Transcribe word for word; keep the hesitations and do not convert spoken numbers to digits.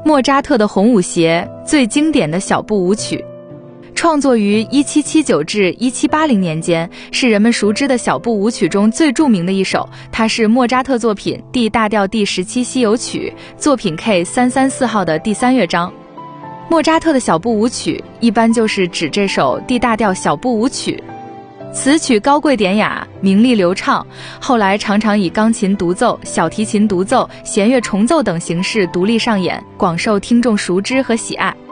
莫扎特的红舞协，最经典的小步舞曲，创作于一七七九至一七八零年间，是人们熟知的小步舞曲中最著名的一首。它是莫扎特作品 D 大调第十七西游曲作品 K 三三四号的第三乐章。莫扎特的小步舞曲一般就是指这首 D 大调小步舞曲。此曲高贵典雅，名利流畅，后来常常以钢琴独奏、小提琴独奏、弦乐重奏等形式独立上演，广受听众熟知和喜爱。